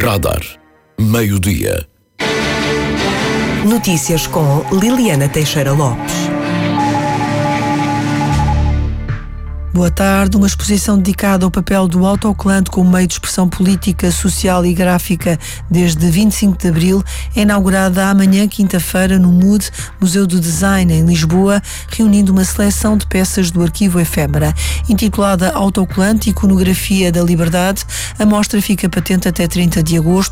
Radar. Meio-dia. Notícias com Liliana Teixeira Lopes. Boa tarde. Uma exposição dedicada ao papel do autocolante como meio de expressão política, social e gráfica desde 25 de Abril é inaugurada amanhã, quinta-feira, no MUD, Museu do Design, em Lisboa, reunindo uma seleção de peças do arquivo efêmera. Intitulada Autocolante, Iconografia da Liberdade, a mostra fica patente até 30 de agosto